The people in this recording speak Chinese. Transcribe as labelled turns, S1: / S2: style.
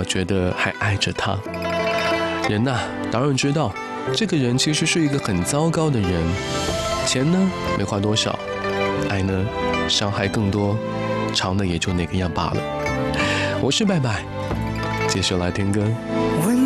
S1: 么觉得还爱着他。人呐，当然知道这个人其实是一个很糟糕的人，钱呢没花多少，爱呢伤害更多，长的也就那个样罢了。我是拜拜，接下来听歌。